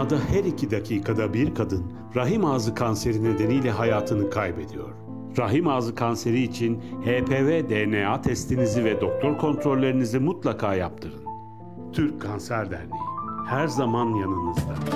Dünyada her 2 dakikada bir kadın rahim ağzı kanseri nedeniyle hayatını kaybediyor. Rahim ağzı kanseri için HPV DNA testinizi ve doktor kontrollerinizi mutlaka yaptırın. Türk Kanser Derneği her zaman yanınızda.